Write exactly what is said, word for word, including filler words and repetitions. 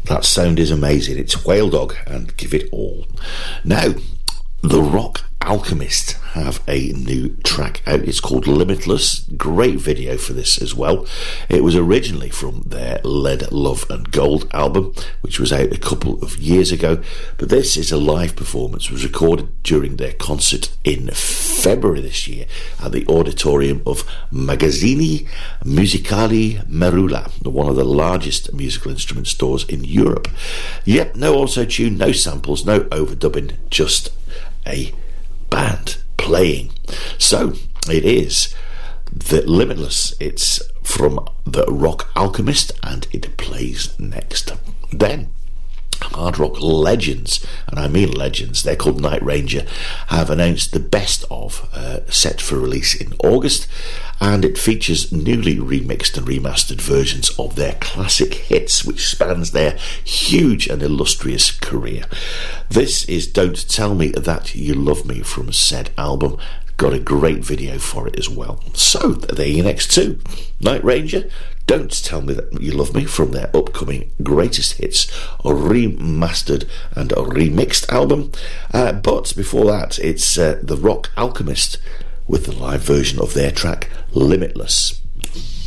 That sound is amazing. It's Whale Dog and Give It All. Now, The Rock Alchemist have a new track out. It's called Limitless. Great video for this as well. It was originally from their Lead, Love and Gold album, which was out a couple of years ago, but this is a live performance. It was recorded during their concert in February this year at the auditorium of Magazzini Musicali Merula, one of the largest musical instrument stores in Europe. Yep, no auto-tune, no samples, no overdubbing, just a band playing. So it is the Limitless. It's from The Rock Alchemist and it plays next. Then hard rock legends, and I mean legends, they're called Night Ranger, have announced the best of uh, set for release in August, and it features newly remixed and remastered versions of their classic hits, which spans their huge and illustrious career. This is Don't Tell Me That You Love Me from said album. Got a great video for it as well. So there you next two. Night Ranger, Don't Tell Me That You Love Me from their upcoming Greatest Hits, a remastered and a remixed album. Uh, but before that, it's uh, The Rock Alchemist with the live version of their track Limitless.